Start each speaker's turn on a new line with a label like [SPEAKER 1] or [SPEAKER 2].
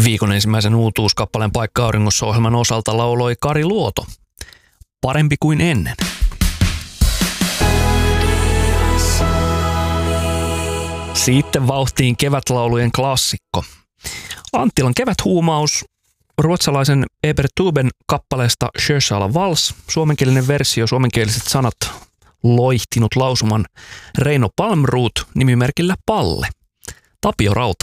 [SPEAKER 1] Viikon ensimmäisen uutuuskappaleen Paikka auringossa -ohjelman osalta lauloi Kari Luoto. Parempi kuin ennen. Sitten vauhtiin kevätlaulujen klassikko. Anttilan keväthuumaus, ruotsalaisen Eber Tuben kappaleesta Sjösala Vals, suomenkielinen versio, suomenkieliset sanat loihtinut lausuman Reino Palmroth nimimerkillä Palle. Tapio Rauta.